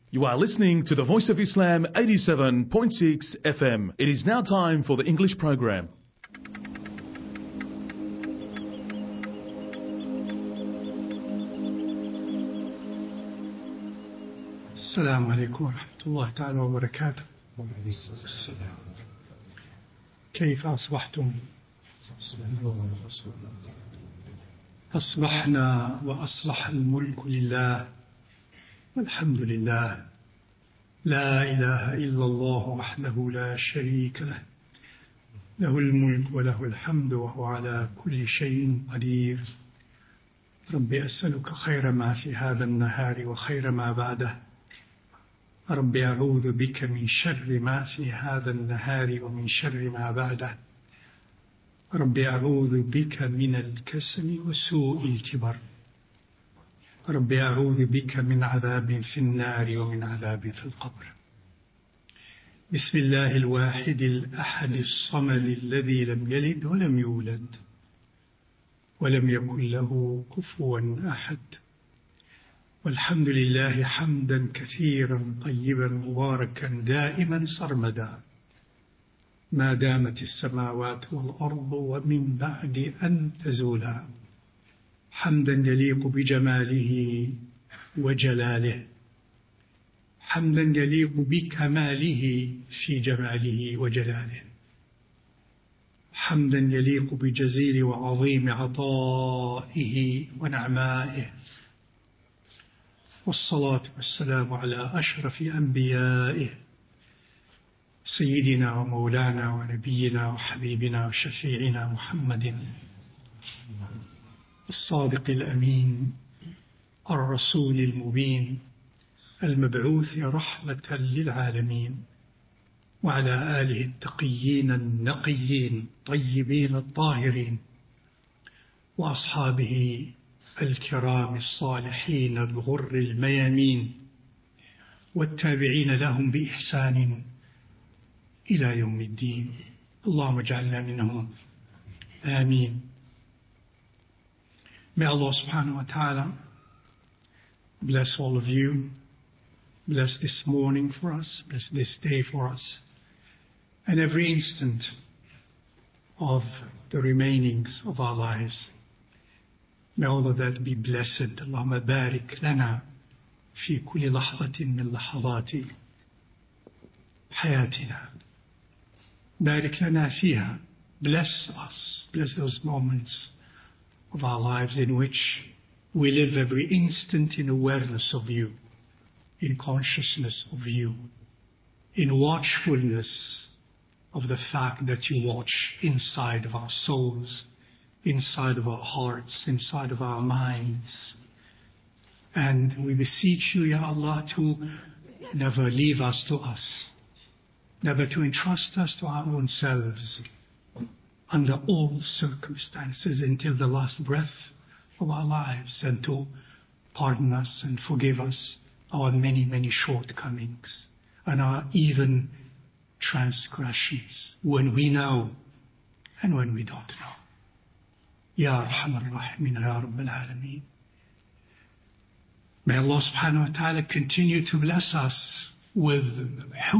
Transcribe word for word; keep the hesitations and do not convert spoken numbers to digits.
You are listening to the Voice of Islam eighty-seven point six F M. It is now time for the English program. السلام عليكم ورحمة الله تعالى وبركاته. كيف أصبحتم؟ أصبحنا وأصبح الملك لله والحمد لله، لا إله إلا الله وحده لا شريك له، له الملك وله الحمد وهو على كل شيء قدير. ربي أسألك خير ما في هذا النهار وخير ما بعده. ربي أعوذ بك من شر ما في هذا النهار ومن شر ما بعده. ربي أعوذ بك من الكسل وسوء الكبر. ربي أعوذ بك من عذاب في النار ومن عذاب في القبر. بسم الله الواحد الأحد الصمد الذي لم يلد ولم يولد ولم يكن له كفوا أحد. والحمد لله حمدا كثيرا طيبا مباركا دائما سرمدا، ما دامت السماوات والأرض ومن بعد أن تزولا، حمدا يليق بجماله وجلاله، حمدا يليق بكماله في جماله وجلاله، حمدا يليق بجزيل وعظيم عطائه ونعمائه. والصلاة والسلام على أشرف أنبيائه سيدنا ومولانا ونبينا وحبيبنا وشفيعنا محمد الصادق الأمين الرسول المبين المبعوث رحمة للعالمين، وعلى آله التقيين النقيين طيبين الطاهرين، وأصحابه الكرام الصالحين الغر الميامين، والتابعين لهم بإحسان إلى يوم الدين. اللهم اجعلنا منهم آمين. May Allah subhanahu wa ta'ala bless all of you, bless this morning for us, bless this day for us, and every instant of the remainings of our lives. May all of that be blessed. اللهم بارك لنا في كل لحظة من لحظات حياتنا. بارك لنا فيها. Bless us. Bless those moments of our lives in which we live every instant in awareness of you, in consciousness of you, in watchfulness of the fact that you watch inside of our souls, inside of our hearts, inside of our minds. And we beseech you, Ya Allah, to never leave us to us, never to entrust us to our own selves under all circumstances until the last breath of our lives, and to pardon us and forgive us our many, many shortcomings and our even transgressions, when we know and when we don't know. Ya Arhamar Rahimin, Ya Rabbal Alameen. May Allah subhanahu wa ta'ala continue to bless us with